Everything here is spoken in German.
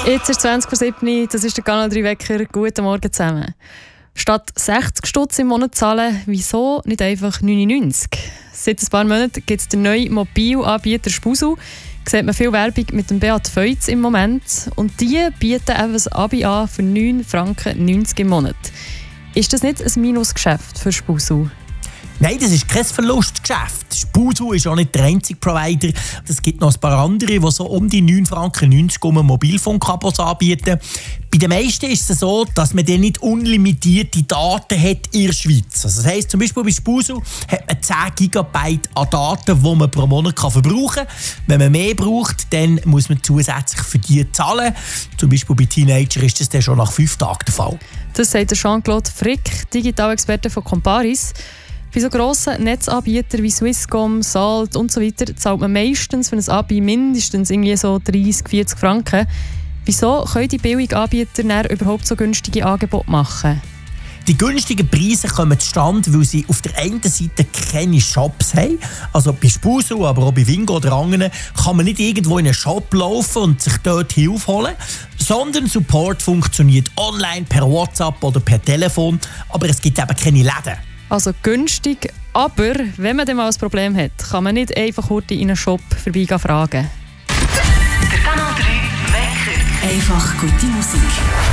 Jetzt ist 20:07, das ist der Kanal 3 Wecker. Guten Morgen zusammen. Statt 60 Stutz im Monat zahlen, wieso nicht einfach 99? Seit ein paar Monaten gibt es den neuen Mobilanbieter Spusu. Sieht man viel Werbung mit dem Beat Feuz im Moment. Und die bieten eben ein Abi an für 9,90 Franken im Monat. Ist das nicht ein Minusgeschäft für Spusu? Nein, das ist kein Verlustgeschäft. Spusu ist auch nicht der einzige Provider. Es gibt noch ein paar andere, die so um die 9,90 Franken Mobilfunkabos anbieten. Bei den meisten ist es so, dass man dann nicht unlimitierte Daten hat in der Schweiz. Also das heisst, zum Beispiel bei Spusu hat man 10 GB an Daten, die man pro Monat verbrauchen kann. Wenn man mehr braucht, dann muss man zusätzlich für die zahlen. Zum Beispiel bei Teenagern ist das dann schon nach 5 Tagen der Fall. Das sagt der Jean-Claude Frick, Digitalexperte von Comparis. Bei so grossen Netzanbietern wie Swisscom, Salt und so weiter zahlt man meistens für ein Abi mindestens irgendwie so 30-40 Franken. Wieso können die billigen Anbieter dann überhaupt so günstige Angebote machen? Die günstigen Preise kommen zustande, weil sie auf der einen Seite keine Shops haben. Also bei Spusu, aber auch bei Wingo oder anderen kann man nicht irgendwo in einen Shop laufen und sich dort Hilfe holen, sondern Support funktioniert online, per WhatsApp oder per Telefon, aber es gibt eben keine Läden. Also günstig, aber wenn man dann mal ein Problem hat, kann man nicht einfach heute in einen Shop vorbeigehen fragen. Der Kanal 3 Wecker. Einfach gute Musik.